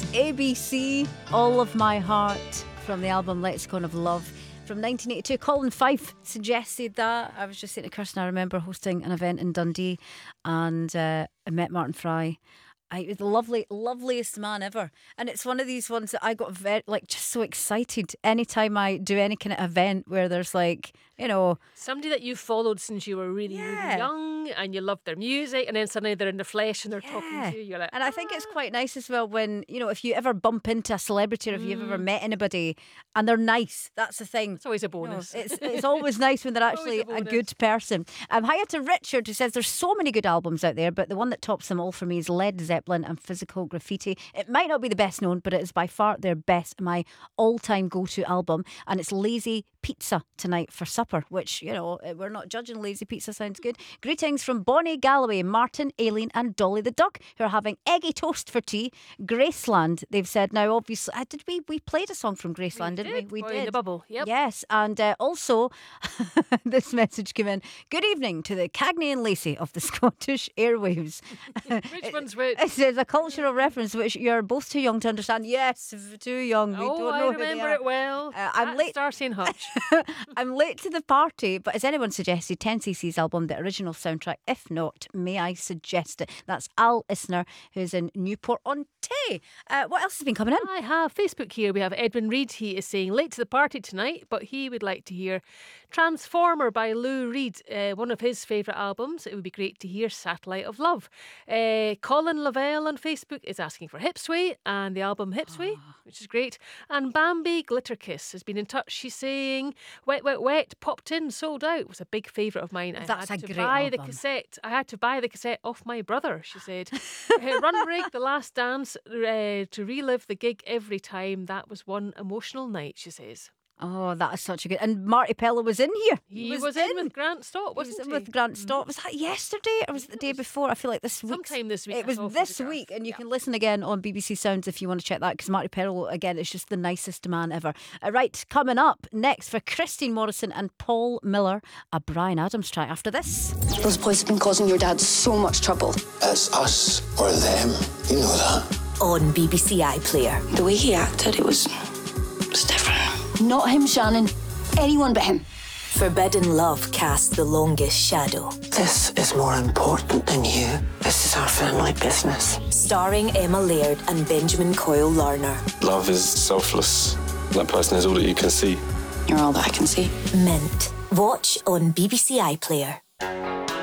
ABC, All of My Heart, from the album Lexicon of Love from 1982. Colin Fife suggested that. I was just saying to Kirsten, I remember hosting an event in Dundee and I met Martin Fry. He was the loveliest man ever. And it's one of these ones that I got just so excited anytime I do any kind of event where there's somebody that you followed since you were really young and you loved their music, and then suddenly they're in the flesh and they're talking to you. You're like, and I think it's quite nice as well when, if you ever bump into a celebrity or if you've ever met anybody and they're nice, that's the thing. It's always a bonus. It's always nice when they're actually a good person. Hiya to Richard, who says there's so many good albums out there, but the one that tops them all for me is Led Zeppelin and Physical Graffiti. It might not be the best known, but it is by far their best, my all-time go-to album, and it's Lazy Pizza Tonight for Supper, which, we're not judging. Lazy Pizza sounds good. Greetings from Bonnie Galloway, Martin, Aileen and Dolly the Duck, who are having eggy toast for tea. Graceland, they've said. Now obviously, we played a song from Graceland, didn't we? We did. In the Bubble, yep. Yes, and also this message came in. Good evening to the Cagney and Lacey of the Scottish Airwaves. Which one's which? It says a cultural reference which you're both too young to understand. Yes, too young. We don't know I remember it well. I'm late. Starsky and Hutch. I'm late to the party, but has anyone suggested 10cc's album, the original soundtrack? If not, may I suggest it? That's Al Isner, who's in Newport on Tay. What else has been coming in? I have Facebook here. We have Edwin Reid. He is saying late to the party tonight, but he would like to hear Transformer by Lou Reed, one of his favourite albums. It would be great to hear Satellite of Love. Colin Lavelle on Facebook is asking for Hipsway and the album Hipsway, which is great. And Bambi Glitterkiss has been in touch. She's saying Wet Wet Wet popped in, sold out. It was a big favourite of mine. That's I a had to great buy album. the cassette. I had to buy the cassette off my brother, she said. Run Rig, The Last Dance, to relive the gig every time. That was one emotional night, she says. Oh, that is such a good... And Marty Pellow was in here. He was in with Grant Stott, wasn't he? He was in with Grant Stott. Was that yesterday or was it the day before? I feel like this week. Sometime this week. It was this week, and you can listen again on BBC Sounds if you want to check that, because Marty Pellow, again, is just the nicest man ever. Right, coming up next for Christine Morrison and Paul Miller, a Bryan Adams track after this. Those boys have been causing your dad so much trouble. It's us or them. You know that. On BBC iPlayer. The way he acted, it was different. Not him, Shannon. Anyone but him. Forbidden Love casts the longest shadow. This is more important than you. This is our family business. Starring Emma Laird and Benjamin Coyle Larner. Love is selfless. That person is all that you can see. You're all that I can see. Mint. Watch on BBC iPlayer.